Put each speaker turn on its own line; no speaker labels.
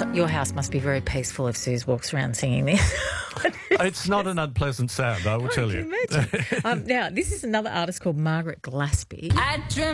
Your house must be very peaceful if Suze walks around singing this.
It's not an unpleasant sound, I will tell you.
Can you imagine? Now, this is another artist called Margaret Glaspie.